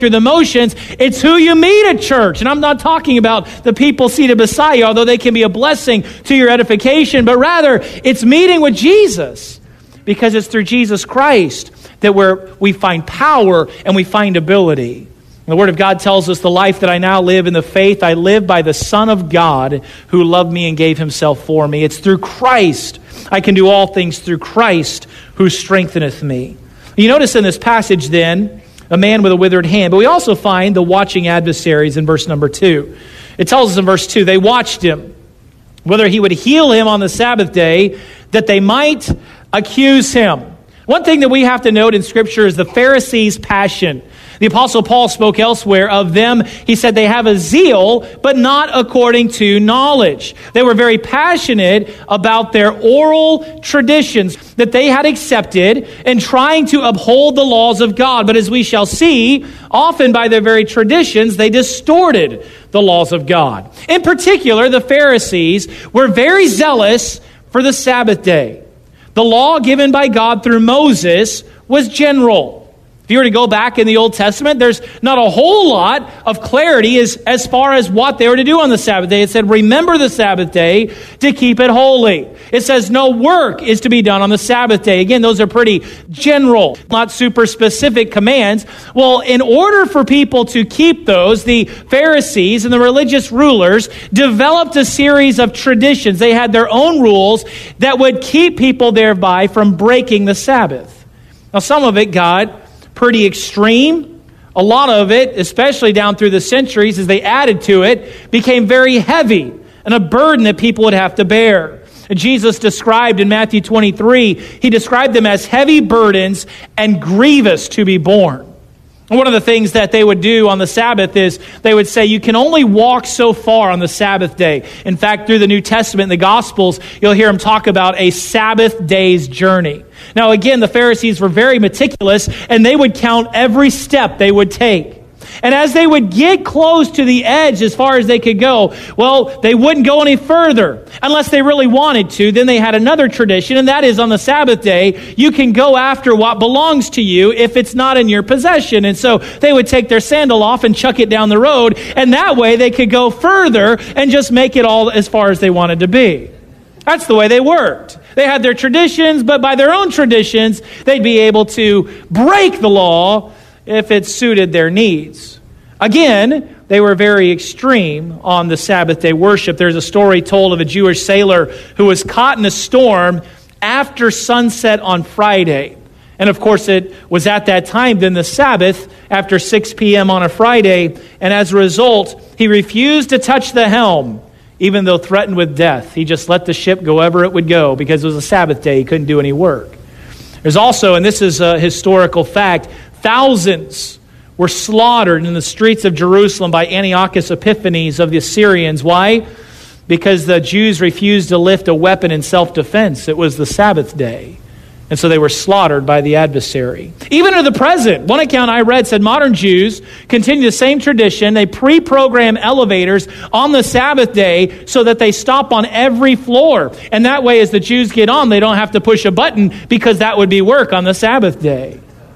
through the motions. It's who you meet at church. And I'm not talking about the people seated beside you, although they can be a blessing to your edification, but rather it's meeting with Jesus, because it's through Jesus Christ that we find power and we find ability. The Word of God tells us, the life that I now live in the faith, I live by the Son of God who loved me and gave himself for me. It's through Christ. I can do all things through Christ who strengtheneth me. You notice in this passage then, a man with a withered hand. But we also find the watching adversaries in verse number 2. It tells us in verse 2, they watched him, whether he would heal him on the Sabbath day, that they might accuse him. One thing that we have to note in Scripture is the Pharisees' passion. The Apostle Paul spoke elsewhere of them. He said they have a zeal, but not according to knowledge. They were very passionate about their oral traditions that they had accepted and trying to uphold the laws of God. But as we shall see, often by their very traditions, they distorted the laws of God. In particular, the Pharisees were very zealous for the Sabbath day. The law given by God through Moses was general. If you were to go back in the Old Testament, there's not a whole lot of clarity as far as what they were to do on the Sabbath day. It said, remember the Sabbath day to keep it holy. It says no work is to be done on the Sabbath day. Again, those are pretty general, not super specific commands. Well, in order for people to keep those, the Pharisees and the religious rulers developed a series of traditions. They had their own rules that would keep people thereby from breaking the Sabbath. Now, some of it got pretty extreme. A lot of it, especially down through the centuries, as they added to it, became very heavy and a burden that people would have to bear. Jesus described in Matthew 23, he described them as heavy burdens and grievous to be borne. And one of the things that they would do on the Sabbath is they would say, you can only walk so far on the Sabbath day. In fact, through the New Testament and the Gospels, you'll hear them talk about a Sabbath day's journey. Now, again, the Pharisees were very meticulous, and they would count every step they would take. And as they would get close to the edge as far as they could go, well, they wouldn't go any further unless they really wanted to. Then they had another tradition, and that is on the Sabbath day, you can go after what belongs to you if it's not in your possession. And so they would take their sandal off and chuck it down the road, and that way they could go further and just make it all as far as they wanted to be. That's the way they worked. They had their traditions, but by their own traditions, they'd be able to break the law if it suited their needs. Again, they were very extreme on the Sabbath day worship. There's a story told of a Jewish sailor who was caught in a storm after sunset on Friday. And of course, it was at that time then the Sabbath after 6 p.m. on a Friday. And as a result, he refused to touch the helm, even though threatened with death. He just let the ship go wherever it would go because it was a Sabbath day. He couldn't do any work. There's also, and this is a historical fact, thousands were slaughtered in the streets of Jerusalem by Antiochus Epiphanes of the Assyrians. Why? Because the Jews refused to lift a weapon in self-defense. It was the Sabbath day. And so they were slaughtered by the adversary. Even to the present, one account I read said modern Jews continue the same tradition. They pre-program elevators on the Sabbath day so that they stop on every floor. And that way, as the Jews get on, they don't have to push a button because that would be work on the Sabbath day.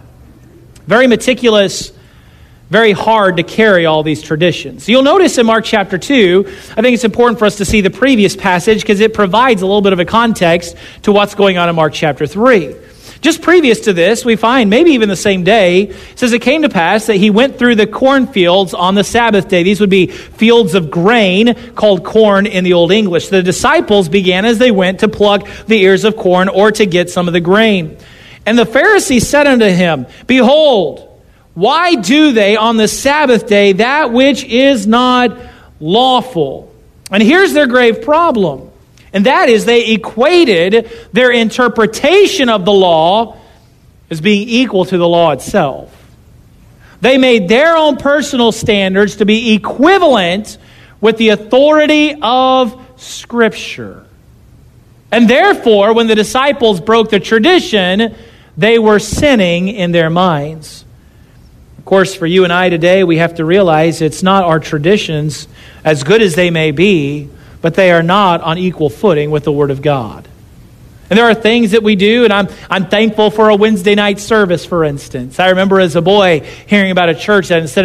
Very meticulous, very hard to carry all these traditions. You'll notice in Mark chapter 2, I think it's important for us to see the previous passage because it provides a little bit of a context to what's going on in Mark chapter 3. Just previous to this, we find, maybe even the same day, it says it came to pass that he went through the cornfields on the Sabbath day. These would be fields of grain called corn in the Old English. The disciples began as they went to pluck the ears of corn or to get some of the grain. And the Pharisees said unto him, Behold, why do they on the Sabbath day that which is not lawful? And here's their grave problem. And that is they equated their interpretation of the law as being equal to the law itself. They made their own personal standards to be equivalent with the authority of Scripture. And therefore, when the disciples broke the tradition, they were sinning in their minds. Of course, for you and I today, we have to realize it's not our traditions, as good as they may be, but they are not on equal footing with the Word of God. And there are things that we do, and I'm thankful for a Wednesday night service, for instance. I remember as a boy hearing about a church that instead